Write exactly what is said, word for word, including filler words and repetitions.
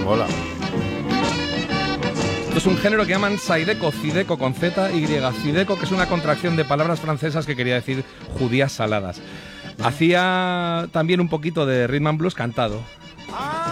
Mola. Esto es un género que llaman Zydeco, Zydeco con Z, Y, Zydeco, que es una contracción de palabras francesas que quería decir judías saladas. Hacía también un poquito de rhythm and blues cantado.